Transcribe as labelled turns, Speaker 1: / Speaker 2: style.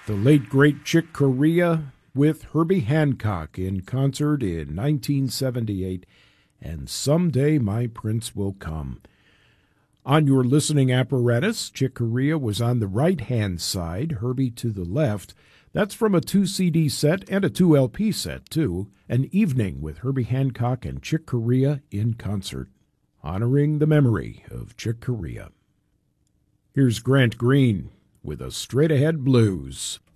Speaker 1: The late great Chick Corea with Herbie Hancock in concert in 1978, and Someday My Prince Will Come. On your listening apparatus, Chick Corea was on the right-hand side, Herbie to the left. That's from a 2-CD set and a 2-LP set, too. An Evening with Herbie Hancock and Chick Corea in concert, honoring the memory of Chick Corea. Here's Grant Green with a Straight Ahead Blues.